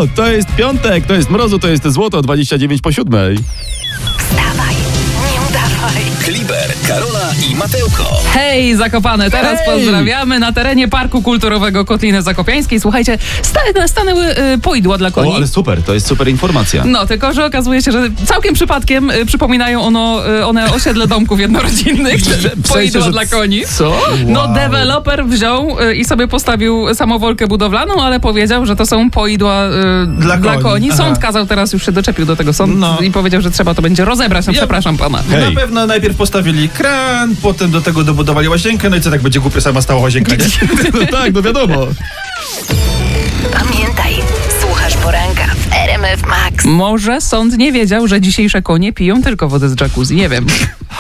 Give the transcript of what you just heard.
to jest piątek, to jest mrozu, to jest złoto, 29 po 7. Wstawaj, nie udawaj. Kliber, Karola i Matełko. Hej, Zakopane, teraz pozdrawiamy na terenie Parku Kulturowego Kotliny Zakopiańskiej. Słuchajcie, stanęły poidła dla koni. O, ale super, to jest super informacja. No, tylko że okazuje się, że całkiem przypadkiem przypominają one osiedle domków jednorodzinnych. Poidła dla koni. Co? No, deweloper wziął i sobie postawił samowolkę budowlaną, ale powiedział, że to są poidła dla koni. Aha. Sąd kazał, teraz już się doczepił do tego sąd i powiedział, że trzeba to będzie rozebrać. No, przepraszam pana. Hej. Na pewno najpierw postawili kran, potem do tego dobudowali łazienkę, no i co, tak będzie głupia sama stała łazienka, nie? No tak, no wiadomo. Pamiętaj, słuchasz poranka w RMF Max. Może sąd nie wiedział, że dzisiejsze konie piją tylko wodę z jacuzzi. Nie wiem.